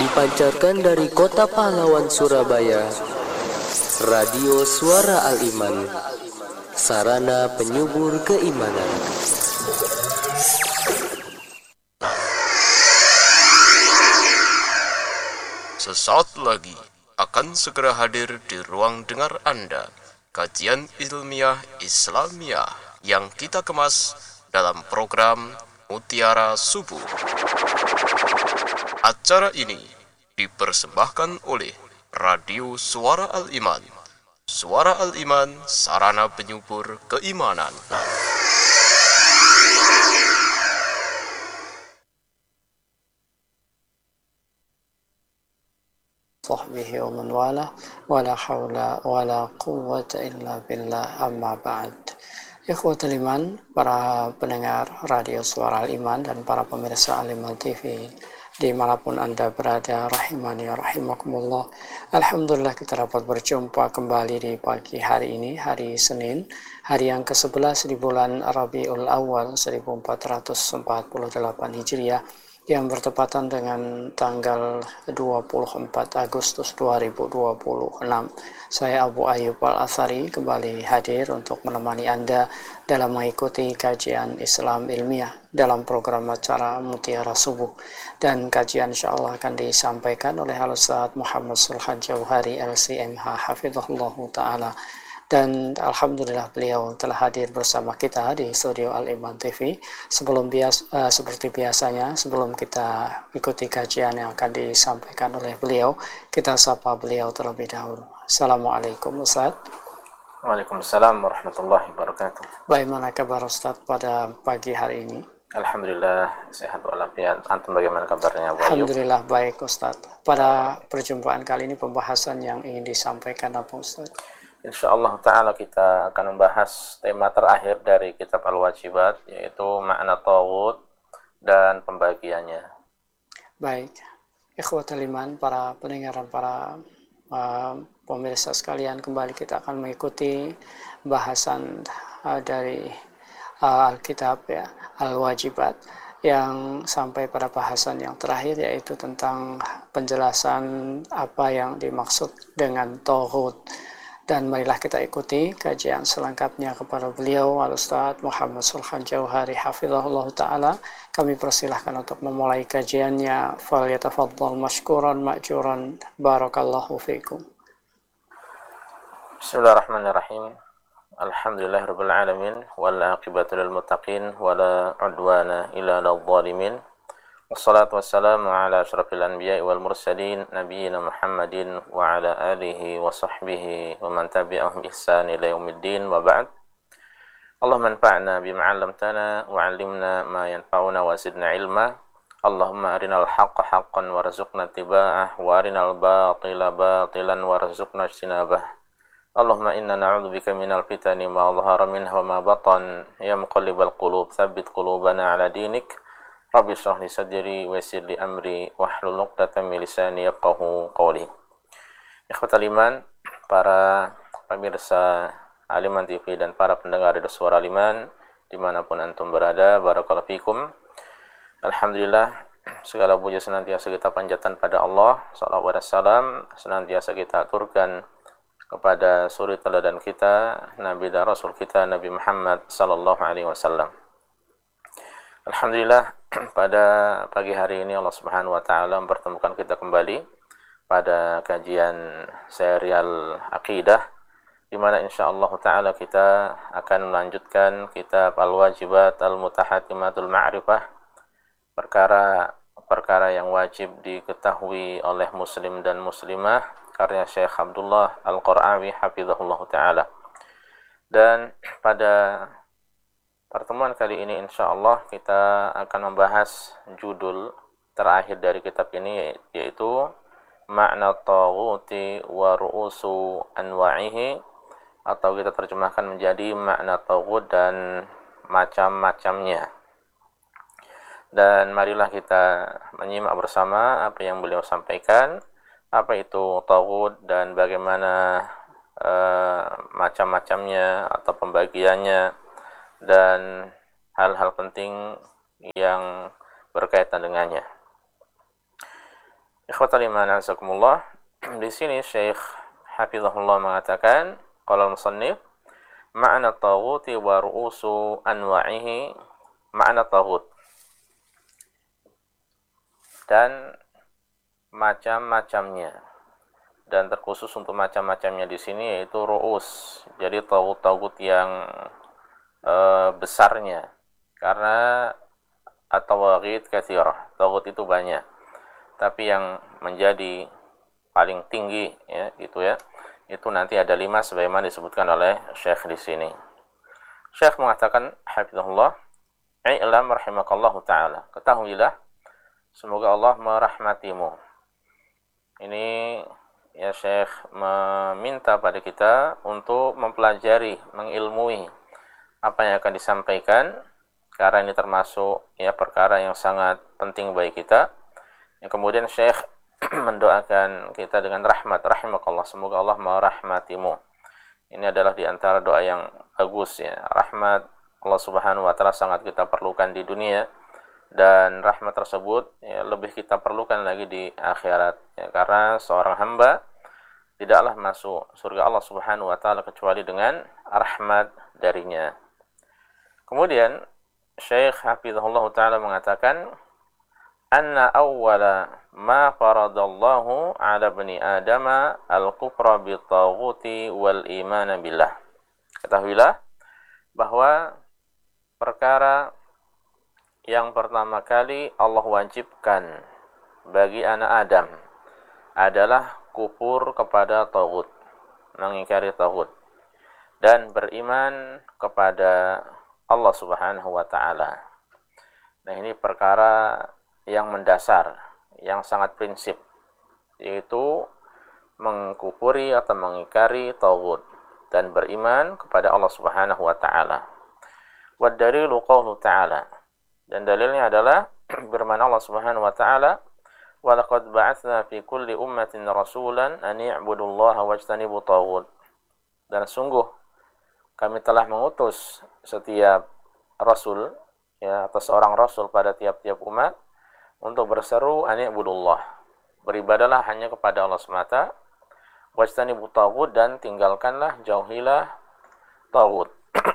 Dipancarkan dari Kota Pahlawan Surabaya, Radio Suara Al-Iman, sarana penyubur keimanan. Sesaat lagi akan segera hadir di ruang dengar Anda kajian ilmiah Islamiyah yang kita kemas dalam program Mutiara Subuh. Acara ini dipersembahkan oleh Radio Suara Al-Iman. Suara Al-Iman, sarana penyubur keimanan. Sahbihi wa man wala wala hawla wala quwwata illa billah, amma ba'd. Ikhwatul iman, para pendengar Radio Suara Al-Iman dan para pemirsa Al-Iman TV dimanapun Anda berada, rahimani rahimakumullah. Alhamdulillah kita dapat berjumpa kembali di pagi hari ini, hari Senin, hari yang ke-11 di bulan Rabiul Awal 1448 Hijriah, yang bertepatan dengan tanggal 24 Agustus 2026. Saya Abu Ayyub Al-Athari kembali hadir untuk menemani Anda dalam mengikuti kajian Islam ilmiah dalam program acara Mutiara Subuh. Dan kajian insyaAllah akan disampaikan oleh Al-Ustaz Muhammad Sulhan Jauhari LCMH Hafizahullah Ta'ala. Dan alhamdulillah beliau telah hadir bersama kita di studio Al-Iman TV. Seperti biasanya, sebelum kita ikuti kajian yang akan disampaikan oleh beliau, kita sapa beliau terlebih dahulu. Assalamualaikum Ustaz. Waalaikumsalam warahmatullahi wabarakatuh. Bagaimana kabar Ustaz pada pagi hari ini? Alhamdulillah sehat walafiat. Antum bagaimana kabarnya, Bu Ayyub? Alhamdulillah baik Ustaz. Pada perjumpaan kali ini pembahasan yang ingin disampaikan apa Ustaz? Insyaallah ta'ala kita akan membahas tema terakhir dari kitab Al-Wajibat, yaitu makna taghut dan pembagiannya. Baik, ikhwatul iman, para pendengar dan para pemirsa sekalian, kembali kita akan mengikuti bahasan dari Alkitab ya, Al-Wajibat, yang sampai pada bahasan yang terakhir, yaitu tentang penjelasan apa yang dimaksud dengan taghut. Dan marilah kita ikuti kajian selengkapnya kepada beliau Al-Ustaz Muhammad Sulhan Jauhari Hafizahullah Ta'ala. Kami persilahkan untuk memulai kajiannya. Falyatafaddal mashkuran ma'juran. Barakallahu fikum. Bismillahirrahmanirrahim. Alhamdulillahirabbil alamin wal aqibatu lil muttaqin wala udwana illa lil zalimin. Wassalatu wassalamu ala asyrafil anbiya'i wal mursalin nabiyyina Muhammadin wa ala alihi wa sahbihi wa man tabi'ahum bi ihsan ila yaumiddin wa ba'd. Allahumma anfa'na bima 'allamtana wa 'allimna ma yanfa'una wa zidna ilma. Allahumma arinal haqqa haqqan warzuqna ittiba'ah wa arinal batila batilan warzuqna ijtinabah. Allahumma inna na'udzubika minal fitani ma dhahara minha wa ma batan. Ya muqallibal qulub tsabbit qulubana 'ala dinik. Rabbi shrah li sadri wa yassir li amri wahlul 'uqdatam min lisani yafqahu qawli. Ikhwatul iman, para pemirsa Al-Iman TV dan para pendengar dari Suara Al-Iman dimanapun antum berada, barakallahu fikum. Alhamdulillah, segala puji senantiasa kita panjatkan pada Allah, salawat dan salam senantiasa kita aturkan kepada suri teladan kita, Nabi dan Rasul kita, Nabi Muhammad sallallahu alaihi wasallam. Alhamdulillah, pada pagi hari ini Allah Subhanahu wa taala mempertemukan kita kembali pada kajian serial akidah, di mana insyaallah taala kita akan melanjutkan kitab Al-Wajibat Al-Mutahatimatul Ma'rifah, perkara yang wajib diketahui oleh muslim dan muslimah, karya Syekh Abdullah Al-Qur'awi hafizahullah taala. Dan pada pertemuan kali ini insyaallah kita akan membahas judul terakhir dari kitab ini, yaitu makna taghuti wa ru'usu anwa'ihi, atau kita terjemahkan menjadi makna taghut dan macam-macamnya. Dan marilah kita menyimak bersama apa yang beliau sampaikan, apa itu taghut dan bagaimana macam-macamnya atau pembagiannya, dan hal-hal penting yang berkaitan dengannya. Ikhwatal iman azakumullah. Di sini Syekh Hafizahullah mengatakan, qala al-musannif, ma'na taghuti wa ru'usu anwa'ihi, ma'na taghut dan macam-macamnya, dan terkhusus untuk macam-macamnya di sini yaitu ru'us. Jadi taghut-taghut yang besarnya, karena at-tawaghit katsirah, taghut itu banyak, tapi yang menjadi paling tinggi ya itu nanti ada 5 sebagaimana disebutkan oleh Syekh di sini. Syekh mengatakan hafizahullah, i'lam rahimakallahu taala, ketahuilah semoga Allah merahmatimu. Ini ya Syekh meminta pada kita untuk mempelajari, mengilmui apa yang akan disampaikan, karena ini termasuk ya perkara yang sangat penting bagi kita. Yang kemudian Syekh mendoakan kita dengan rahmat, rahimakallah, semoga Allah merahmatimu. Ini adalah di antara doa yang bagus ya. Rahmat Allah Subhanahu wa taala sangat kita perlukan di dunia, dan rahmat tersebut ya, lebih kita perlukan lagi di akhirat ya, karena seorang hamba tidaklah masuk surga Allah Subhanahu wa taala kecuali dengan rahmat darinya. Kemudian Syekh Hafizahullah taala mengatakan, anna awwala ma faradallahu ala bani adama al-kufra bitaghuti wal iman billah. Ketahuilah bahwa perkara yang pertama kali Allah wajibkan bagi anak Adam adalah kufur kepada taghut, mengingkari taghut, dan beriman kepada Allah Subhanahu wa taala. Nah, ini perkara yang mendasar, yang sangat prinsip, yaitu mengkufuri atau mengingkari taghut dan beriman kepada Allah Subhanahu wa taala. Wa dalilu qauluhu ta'ala, dan dalilnya adalah firman Allah Subhanahu wa taala, wa laqad ba'atsna fi kulli ummatin rasulan an i'budullaha wajtanibu taghut, dan sungguh kami telah mengutus setiap rasul ya, atau seorang rasul pada tiap-tiap umat untuk berseru an i'budullah, beribadalah hanya kepada Allah semata, wajtanibu taghut, dan tinggalkanlah, jauhilah taghut.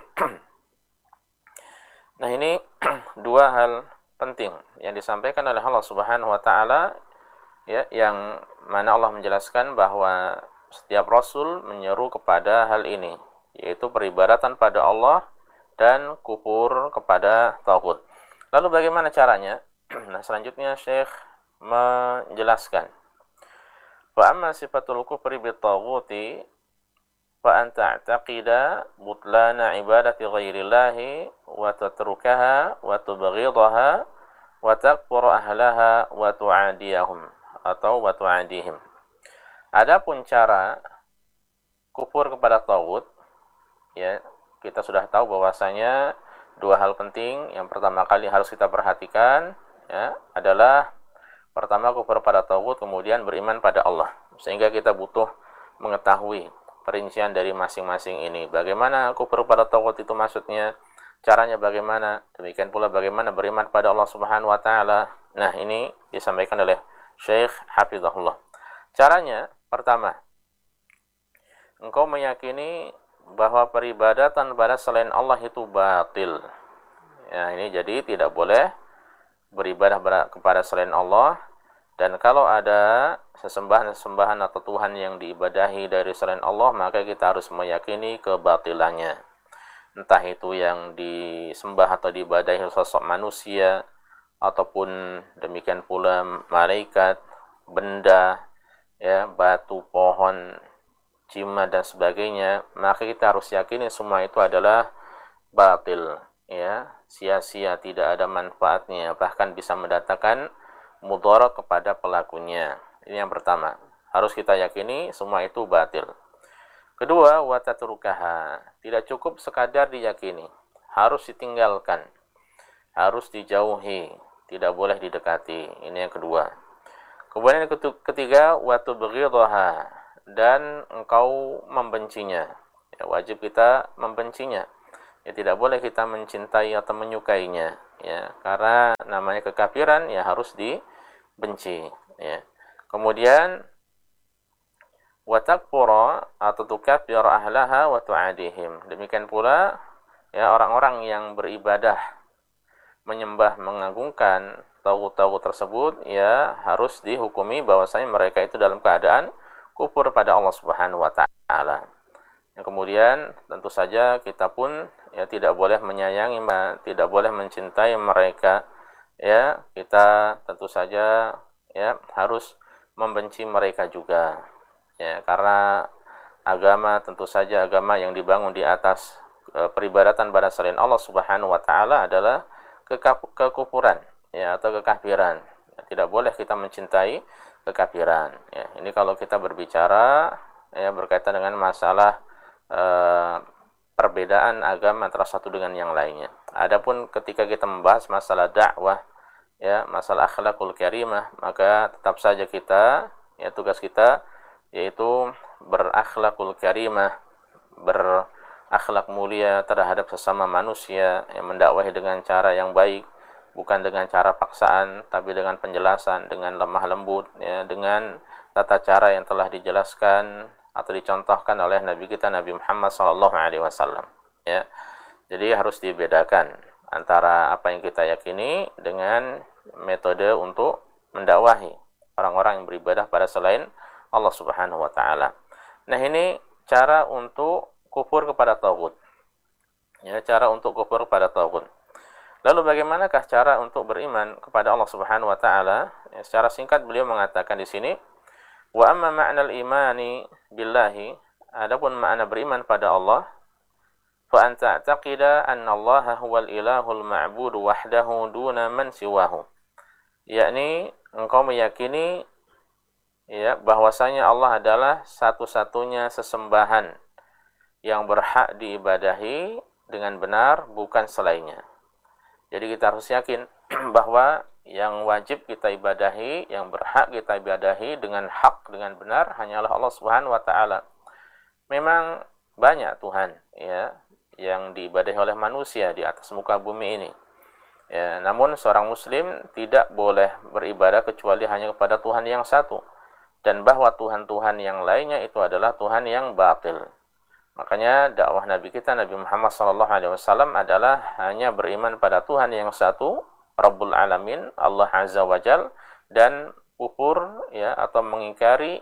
Nah, ini dua hal penting yang disampaikan oleh Allah Subhanahu wa taala ya, yang mana Allah menjelaskan bahwa setiap rasul menyeru kepada hal ini, yaitu peribadatan pada Allah dan kufur kepada taghut. Lalu bagaimana caranya? Nah, selanjutnya Syekh menjelaskan, wa amma sifatul kufri bit taghuti fa anta ta'taqida butlana ibadati ghairillahi wa tatrukaha wa tubghidaha wa takfuru ahlaha wa tu'adiyahum atau wa tu'adihim. Adapun cara kufur kepada taghut ya, kita sudah tahu bahwasanya dua hal penting yang pertama kali harus kita perhatikan ya, adalah pertama kufur pada taghut, kemudian beriman pada Allah. Sehingga kita butuh mengetahui perincian dari masing-masing ini. Bagaimana kufur pada taghut itu maksudnya, caranya bagaimana, demikian pula bagaimana beriman pada Allah Subhanahu wa taala. Nah, ini disampaikan oleh Syekh Hafizahullah. Caranya pertama, engkau meyakini bahwa peribadatan pada selain Allah itu batil. Ya, ini jadi tidak boleh beribadah kepada selain Allah, dan kalau ada sesembahan atau Tuhan yang diibadahi dari selain Allah, maka kita harus meyakini kebatilannya. Entah itu yang disembah atau diibadahi sosok manusia, ataupun demikian pula malaikat, benda, ya, batu, pohon, jimat dan sebagainya, maka kita harus yakini semua itu adalah batil, ya, sia-sia, tidak ada manfaatnya, bahkan bisa mendatangkan mudarat kepada pelakunya. Ini yang pertama, harus kita yakini semua itu batil. Kedua, wa tatrukaha, tidak cukup sekadar diyakini, harus ditinggalkan, harus dijauhi, tidak boleh didekati. Ini yang kedua. Kemudian yang ketiga, wa tubghidaha, dan engkau membencinya. Ya, wajib kita membencinya. Ya, tidak boleh kita mencintai atau menyukainya, ya, karena namanya kekafiran ya harus dibenci, ya. Kemudian wa takfura atau tukaffir ahlaha wa tu'adihim. Demikian pula ya orang-orang yang beribadah menyembah mengagungkan taghut-taghut tersebut ya harus dihukumi bahwasanya mereka itu dalam keadaan kufur pada Allah Subhanahu wa taala. Yang kemudian tentu saja kita pun ya tidak boleh menyayangi, tidak boleh mencintai mereka. Ya, kita tentu saja ya harus membenci mereka juga. Ya, karena agama tentu saja agama yang dibangun di atas peribadatan pada selain Allah Subhanahu wa taala adalah kekufuran ya atau kekafiran. Ya, tidak boleh kita mencintai kekafiran. Ya, ini kalau kita berbicara ya berkaitan dengan masalah perbedaan agama antara satu dengan yang lainnya. Adapun ketika kita membahas masalah dakwah ya, masalah akhlakul karimah, maka tetap saja kita ya tugas kita yaitu berakhlakul karimah, berakhlak mulia terhadap sesama manusia, yang mendakwahi dengan cara yang baik, bukan dengan cara paksaan, tapi dengan penjelasan, dengan lemah lembut, ya, dengan tata cara yang telah dijelaskan atau dicontohkan oleh Nabi kita Nabi Muhammad SAW. Ya, jadi harus dibedakan antara apa yang kita yakini dengan metode untuk mendakwahi orang-orang yang beribadah pada selain Allah Subhanahu wa taala. Nah, ini cara untuk kufur kepada taghut. Ya, cara untuk kufur kepada taghut. Lalu bagaimanakah cara untuk beriman kepada Allah Subhanahu wa taala? Ya, secara singkat beliau mengatakan di sini, wa amma ma'nal imani billahi, adapun makna beriman pada Allah, fa anta ta'taqida anna Allah huwal ilahul ma'bud wahdahu duna man siwahu. Yakni engkau meyakini ya bahwasanya Allah adalah satu-satunya sesembahan yang berhak diibadahi dengan benar, bukan selainnya. Jadi kita harus yakin bahwa yang wajib kita ibadahi, yang berhak kita ibadahi dengan hak, dengan benar hanyalah Allah Subhanahu wa taala. Memang banyak Tuhan ya yang diibadahi oleh manusia di atas muka bumi ini. Ya, namun seorang muslim tidak boleh beribadah kecuali hanya kepada Tuhan yang satu. Dan bahwa Tuhan-Tuhan yang lainnya itu adalah Tuhan yang batil. Makanya dakwah Nabi kita Nabi Muhammad SAW adalah hanya beriman pada Tuhan yang satu, Rabbul Alamin, Allah Azza wa Jal, dan kufur ya atau mengingkari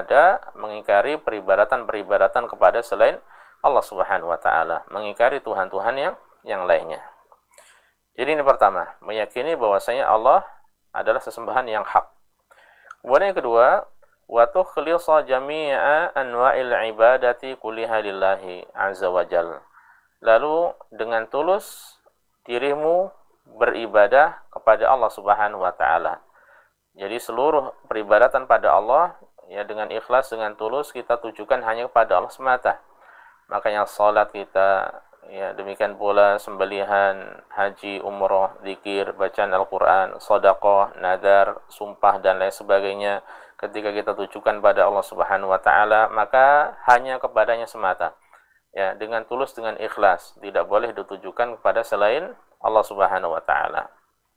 peribadatan kepada selain Allah Subhanahu wa taala, mengingkari Tuhan-Tuhan yang lainnya. Jadi ini pertama, meyakini bahwasanya Allah adalah sesembahan yang hak. Kemudian yang kedua, wa tukhlisa jami'a anwa'il ibadati kulliha lillahi azza wa jalla. Lalu dengan tulus dirimu beribadah kepada Allah Subhanahu wa taala. Jadi seluruh peribadatan pada Allah ya dengan ikhlas, dengan tulus kita tujukan hanya kepada Allah semata. Makanya salat kita ya demikian pula sembelihan, haji, umrah, zikir, bacaan Al-Qur'an, sedekah, nadar, sumpah dan lain sebagainya. Ketika kita tujukan pada Allah Subhanahu wa taala, maka hanya kepadanya semata. Ya, dengan tulus, dengan ikhlas, tidak boleh ditujukan kepada selain Allah Subhanahu wa taala.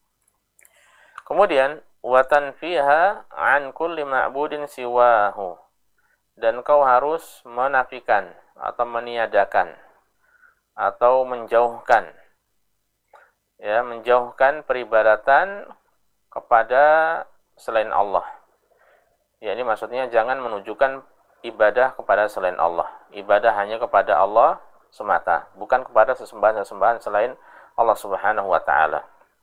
Kemudian wa tanfiha an kulli ma'budin siwahu. Dan kau harus menafikan atau meniadakan atau menjauhkan ya, menjauhkan peribadatan kepada selain Allah. Ya, ini maksudnya jangan menunjukkan ibadah kepada selain Allah. Ibadah hanya kepada Allah semata, bukan kepada sesembahan-sesembahan selain Allah Subhanahu wa taala.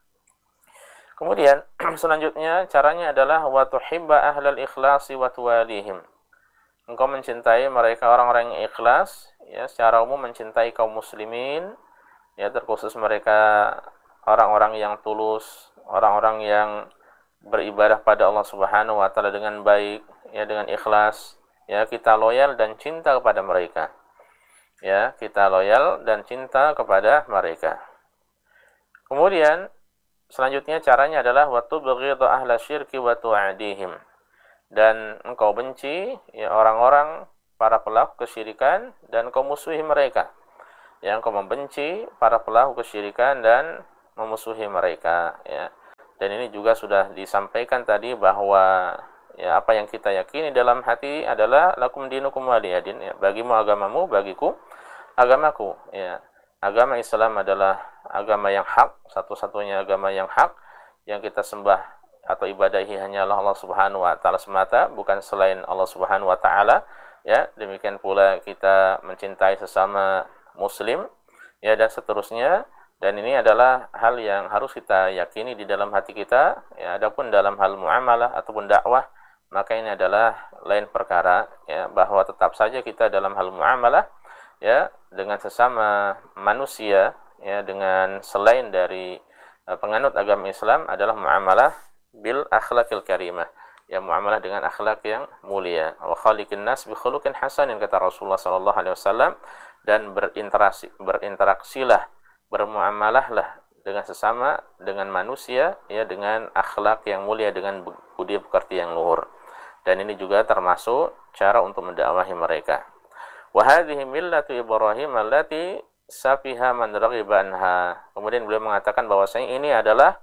Kemudian selanjutnya caranya adalah wa tuhibba ahlal ikhlasi wa tuwalihim. Engkau mencintai mereka orang-orang yang ikhlas, ya secara umum mencintai kaum muslimin, ya terkhusus mereka orang-orang yang tulus, orang-orang yang beribadah pada Allah Subhanahu wa taala dengan baik, ya dengan ikhlas, ya kita loyal dan cinta kepada mereka. Ya, kita loyal dan cinta kepada mereka. Kemudian selanjutnya caranya adalah wa tubghidu ahla syirki wa tu'adihim. Dan engkau benci ya orang-orang para pelaku kesyirikan dan engkau musuhi mereka. Ya, engkau membenci para pelaku kesyirikan dan memusuhi mereka, ya. Dan ini juga sudah disampaikan tadi bahwa ya apa yang kita yakini dalam hati adalah lakum dinukum waliyadin, ya, bagimu agamamu, bagiku agamaku, ya. Agama Islam adalah agama yang hak, satu-satunya agama yang hak, yang kita sembah atau ibadahi hanyalah Allah Subhanahu wa taala semata, bukan selain Allah Subhanahu wa taala, ya. Demikian pula kita mencintai sesama muslim, ya, dan seterusnya. Dan ini adalah hal yang harus kita yakini di dalam hati kita, ya. Adapun dalam hal muamalah ataupun dakwah, maka ini adalah lain perkara, ya, bahwa tetap saja kita dalam hal muamalah, ya, dengan sesama manusia, ya, dengan selain dari penganut agama Islam adalah muamalah bil akhlaqil karimah, ya, muamalah dengan akhlak yang mulia. Wa khaliqin nas bi khuluqin hasanin, kata Rasulullah sallallahu alaihi wasallam, dan berinteraksilah, bermuamalahlah dengan sesama, dengan manusia, ya, dengan akhlak yang mulia, dengan budi pekerti yang luhur. Dan ini juga termasuk cara untuk mendakwahi mereka. Wa hadhihi millatu Ibrahim allati safiha man raghiba anha. Kemudian beliau mengatakan bahwasanya ini adalah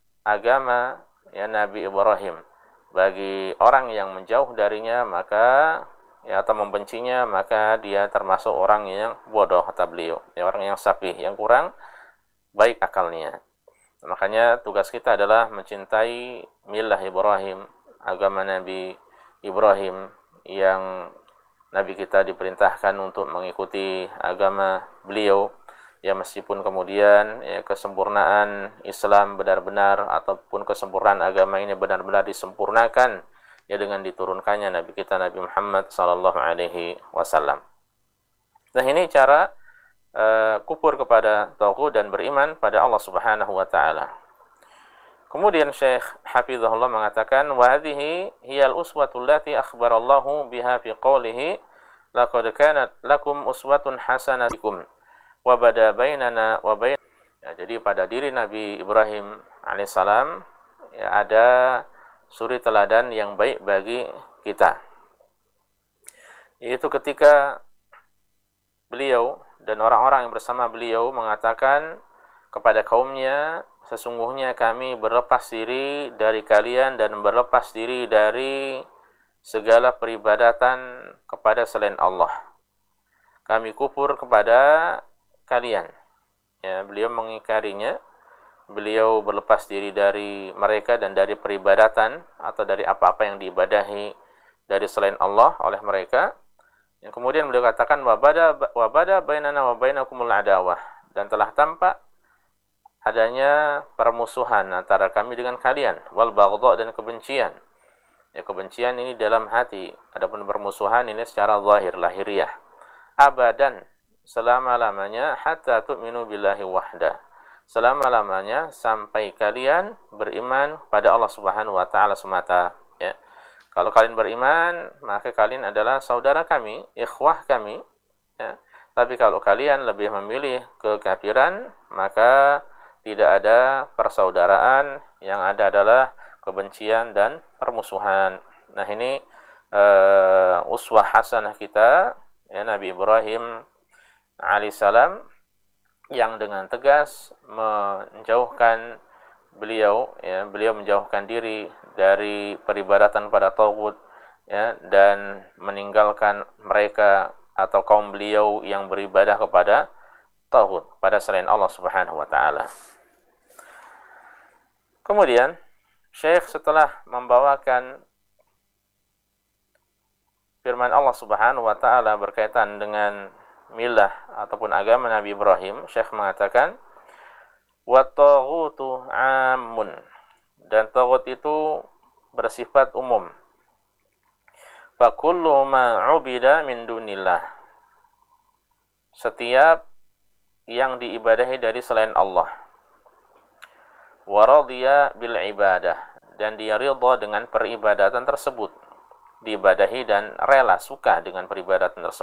agama, ya, Nabi Ibrahim. Bagi orang yang menjauh darinya, maka, ya, atau membencinya, maka dia termasuk orang yang bodoh, kata beliau, ya, orang yang safih, yang kurang baik akalnya. Makanya tugas kita adalah mencintai millah Ibrahim, agama Nabi Ibrahim, yang Nabi kita diperintahkan untuk mengikuti agama beliau, ya, meskipun kemudian, ya, kesempurnaan Islam benar-benar ataupun kesempurnaan agama ini benar-benar disempurnakan, ya, dengan diturunkannya Nabi kita Nabi Muhammad sallallahu alaihi wasallam. Nah, ini cara kufur kepada taghut dan beriman pada Allah Subhanahu wa taala. Kemudian Syekh Hafizahullah mengatakan, wa hadhihi hiyal uswatul lati akhbarallahu biha fi qawlihi laqad kanat lakum uswatun hasanatukum wa bada bainana wa bain. Ya, jadi pada diri Nabi Ibrahim alaihissalam, ya, ada suri teladan yang baik bagi kita. Yaitu ketika beliau dan orang-orang yang bersama beliau mengatakan kepada kaumnya, sesungguhnya kami berlepas diri dari kalian dan berlepas diri dari segala peribadatan kepada selain Allah. Kami kufur kepada kalian. Ya, beliau mengingkarinya. Beliau berlepas diri dari mereka dan dari peribadatan atau dari apa-apa yang diibadahi dari selain Allah oleh mereka. Yang kemudian beliau katakan wabada bainana wa bainakumul adawah, dan telah tampak adanya permusuhan antara kami dengan kalian, wal baghdha, dan kebencian. Ya, kebencian ini dalam hati, adapun permusuhan ini secara zahir, lahiriah. Abadan, selama-lamanya, hatta tu'minu billahi wahda, selama-lamanya sampai kalian beriman pada Allah Subhanahu wa taala semata, ya. Kalau kalian beriman, maka kalian adalah saudara kami, ikhwah kami, ya. Tapi kalau kalian lebih memilih kekafiran, maka tidak ada persaudaraan, yang ada adalah kebencian dan permusuhan. Nah, ini uswah hasanah kita, ya, Nabi Ibrahim alaihissalam, yang dengan tegas menjauhkan beliau, ya, beliau menjauhkan diri dari peribadatan pada taghut, ya, dan meninggalkan mereka atau kaum beliau yang beribadah kepada taghut, pada selain Allah Subhanahu wa taala. Kemudian Syekh setelah membawakan firman Allah Subhanahu wa taala berkaitan dengan milah ataupun agama Nabi Ibrahim, Syekh mengatakan wa taghutu amun, dan taghut itu bersifat umum. Fa kullu ma 'ubida min dunillah, setiap yang diibadahi dari selain Allah. Wa radiya bil ibadah, dan dia ridha dengan peribadatan tersebut, diibadahi dan rela suka dengan peribadatan tersebut.